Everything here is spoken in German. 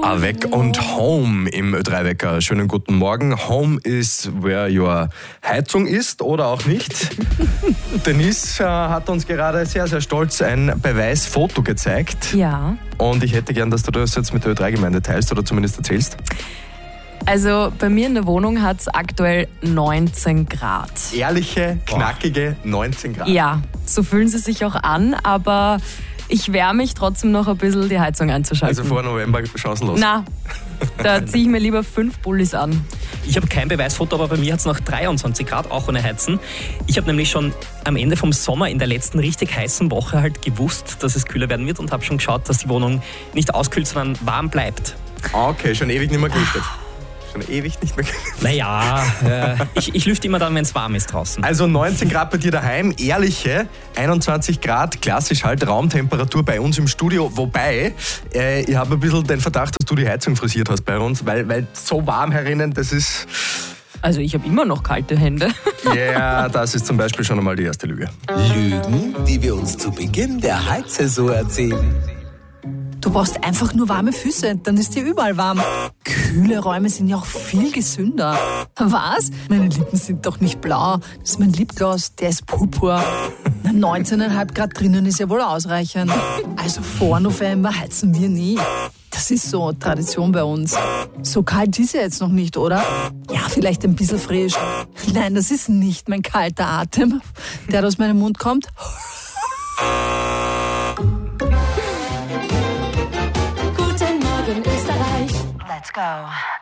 Avec und Home im Ö3-Wecker. Schönen guten Morgen. Home is where your Heizung ist oder auch nicht. Denise hat uns gerade sehr, sehr stolz ein Beweisfoto gezeigt. Ja. Und ich hätte gern, dass du das jetzt mit der Ö3-Gemeinde teilst oder zumindest erzählst. Also bei mir in der Wohnung hat es aktuell 19 Grad. Ehrliche, knackige 19 Grad. Ja, so fühlen sie sich auch an, aber ich wehre mich trotzdem noch ein bisschen, die Heizung einzuschalten. Also vor November chancenlos. Na, da ziehe ich mir lieber 5 Pullis an. Ich habe kein Beweisfoto, aber bei mir hat es noch 23 Grad, auch ohne Heizen. Ich habe nämlich schon am Ende vom Sommer in der letzten richtig heißen Woche halt gewusst, dass es kühler werden wird und habe schon geschaut, dass die Wohnung nicht auskühlt, sondern warm bleibt. Okay, schon ewig nicht mehr gelüftet. Schon ewig nicht mehr gelüftet. Naja, ich lüfte immer dann, wenn es warm ist draußen. Also 19 Grad bei dir daheim, ehrliche 21 Grad, klassisch halt Raumtemperatur bei uns im Studio. Wobei, ich habe ein bisschen den Verdacht, dass du die Heizung frisiert hast bei uns, weil so warm herinnen, das ist... Also ich habe immer noch kalte Hände. Ja, yeah, das ist zum Beispiel schon einmal die erste Lüge. Lügen, die wir uns zu Beginn der Heizsaison erzählen. Du brauchst einfach nur warme Füße, dann ist dir überall warm. Kühle Räume sind ja auch viel gesünder. Was? Meine Lippen sind doch nicht blau. Das ist mein Lipgloss, der ist purpur. 19,5 Grad drinnen ist ja wohl ausreichend. Also vor November heizen wir nie. Das ist so Tradition bei uns. So kalt ist er jetzt noch nicht, oder? Ja, vielleicht ein bisschen frisch. Nein, das ist nicht mein kalter Atem, der aus meinem Mund kommt. Guten Morgen Österreich. Let's go.